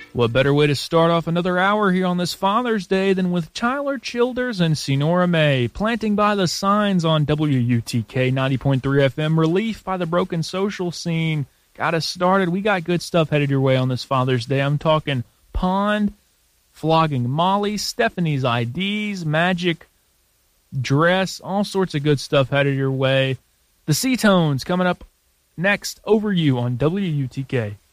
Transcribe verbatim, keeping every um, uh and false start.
What better way to start off another hour here on this Father's Day than with Tyler Childers and Senora May, Planting by the Signs on W U T K ninety point three F M, Relief by the Broken Social Scene. Got us started. We got good stuff headed your way on this Father's Day. I'm talking Pond, Flogging Molly, Stephanie's I Ds, Magic Dress, all sorts of good stuff headed your way. The Seatones coming up next over you on W U T K.